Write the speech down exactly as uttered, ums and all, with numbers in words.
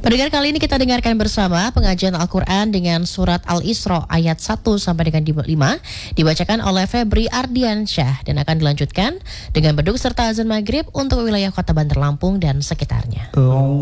Pendengar, kali ini kita dengarkan bersama pengajian Al-Quran dengan surat Al-Isra ayat satu sampai dengan lima dibacakan oleh Febri Ardiansyah dan akan dilanjutkan dengan beduk serta azan maghrib untuk wilayah Kota Bandar Lampung dan sekitarnya.